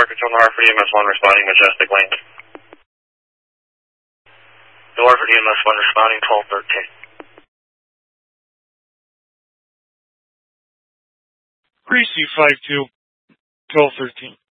Control, Hartford EMS 1 responding, Majestic Lane. Hartford EMS 1 responding, 1213. Greasy 5-2, 1213.